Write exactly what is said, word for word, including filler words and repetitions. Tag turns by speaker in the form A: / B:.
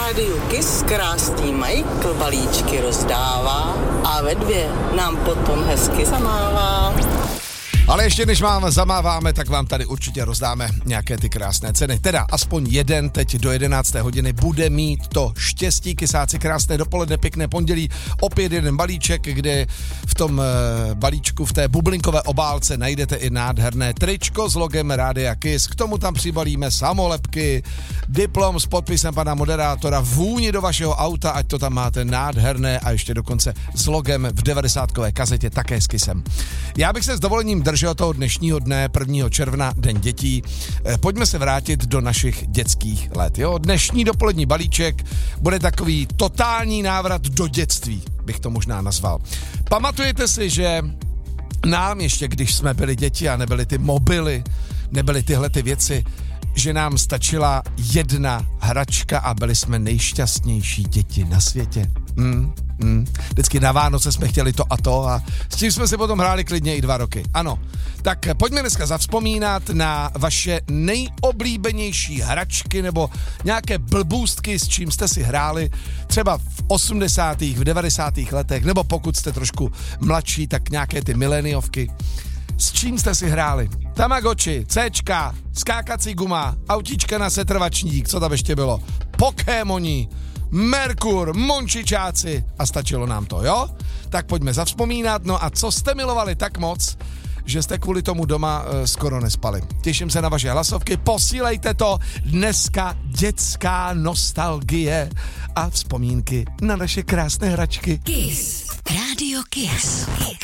A: rádiu Kiss krásný Michael balíčky rozdává a ve dvě nám potom hezky zamává.
B: Ale ještě než vám zamáváme, tak vám tady určitě rozdáme nějaké ty krásné ceny. Teda aspoň jeden teď do jedenácté hodiny bude mít to štěstí. Kysáci, krásné dopoledne, pěkné pondělí. Opět jeden balíček, kde v tom e, balíčku, v té bublinkové obálce najdete i nádherné tričko s logem Rádia Kiss. K tomu tam přibalíme samolepky, diplom s podpisem pana moderátora, vůni do vašeho auta, ať to tam máte nádherné a ještě dokonce s logem v devadesátkové kazetě také s Kissem. Já bych se s dovolením držel toho dnešního dne, prvního června, Den dětí. Pojďme se vrátit do našich dětských let. Jo? Dnešní dopolední balíček bude takový totální návrat do dětství, bych to možná nazval. Pamatujete si, že nám ještě, když jsme byli děti a nebyly ty mobily, nebyly tyhle ty věci, že nám stačila jedna hračka a byli jsme nejšťastnější děti na světě. Hmm, hmm. Vždycky na Vánoce jsme chtěli to a to a s tím jsme si potom hráli klidně i dva roky. Ano, tak pojďme dneska zavzpomínat na vaše nejoblíbenější hračky nebo nějaké blbůstky, s čím jste si hráli třeba v osmdesátých, v devadesátých letech, nebo pokud jste trošku mladší, tak nějaké ty mileniovky. S čím jste si hráli? Tamagotchi, Cčka, skákací guma, autíčka na setrvačník, co tam ještě bylo? Pokémoni, Merkur, Mončičáci a stačilo nám to, jo? Tak pojďme zavzpomínat, no a co jste milovali tak moc, že jste kvůli tomu doma e, skoro nespali. Těším se na vaše hlasovky, posílejte to, dneska dětská nostalgie a vzpomínky na naše krásné hračky.
C: Kiss, Rádio Kiss.